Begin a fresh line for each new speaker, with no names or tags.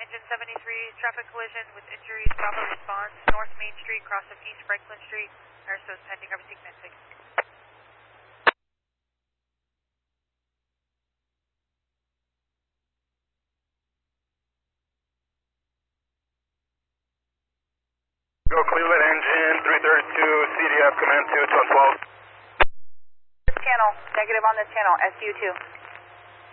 engine 73, traffic collision with injuries, Bravo response, North Main Street, cross of East Franklin Street, airstone pending, everything missing.
Go Cleveland engine 332, CDF command 2 to 12.
This channel, negative on this channel, SU2.